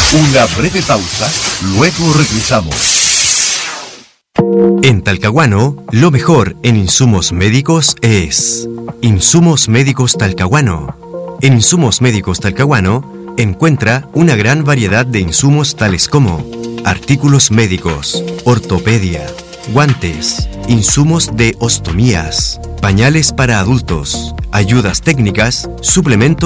Una breve pausa, luego regresamos. En Talcahuano, lo mejor en insumos médicos es Insumos Médicos Talcahuano. En Insumos Médicos Talcahuano encuentra una gran variedad de insumos tales como artículos médicos, ortopedia, guantes, insumos de ostomías, pañales para adultos, ayudas técnicas, suplementos